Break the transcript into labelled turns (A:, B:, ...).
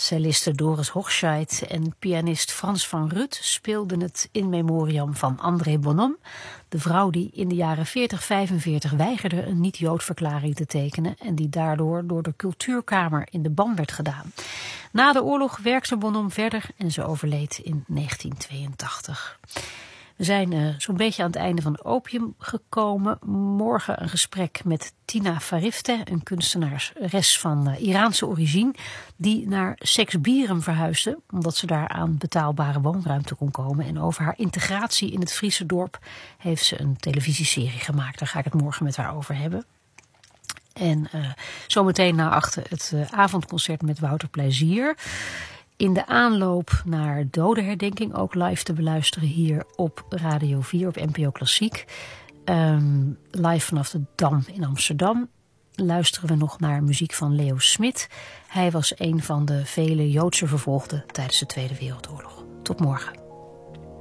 A: Celliste Doris Hochscheid en pianist Frans van Rutt speelden het in memoriam van André Bonhomme, de vrouw die in de jaren 40-45 weigerde een niet-Jood-verklaring te tekenen en die daardoor door de Cultuurkamer in de ban werd gedaan. Na de oorlog werkte Bonhomme verder en ze overleed in 1982. We zijn zo'n beetje aan het einde van Opium gekomen. Morgen een gesprek met Tina Farifte, een kunstenares van Iraanse origine, die naar Seksbierum verhuisde, omdat ze daar aan betaalbare woonruimte kon komen. En over haar integratie in het Friese dorp heeft ze een televisieserie gemaakt. Daar ga ik het morgen met haar over hebben. En zometeen na achter het avondconcert met Wouter Plezier. In de aanloop naar dodenherdenking ook live te beluisteren hier op Radio 4 op NPO Klassiek. Live vanaf de Dam in Amsterdam luisteren we nog naar muziek van Leo Smit. Hij was een van de vele Joodse vervolgden tijdens de Tweede Wereldoorlog. Tot morgen.